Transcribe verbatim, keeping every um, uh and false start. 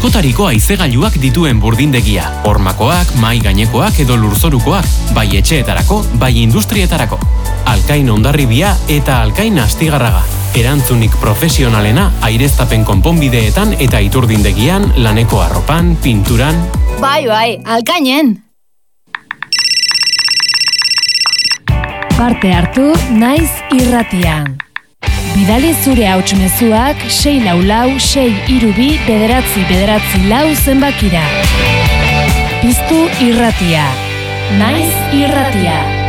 askotariko haizegailuak dituen burdindegia. Hormakoak, mai gainekoak edo lurzorukoak, bai etxeetarako, bai industrietarako. Alkain Hondarribia eta Alkain Astigarraga. Erantzunik profesionalena aireztapen konponbideetan eta iturdindegian, laneko arropan, pinturan... Bai, bai, Alkainen! Parte hartu naiz irratian. Bidali zure hauts mezuak sei lau lau sei hiru bi bederatzi bederatzi lau zenbakira. Piztu irratia. Naiz irratia.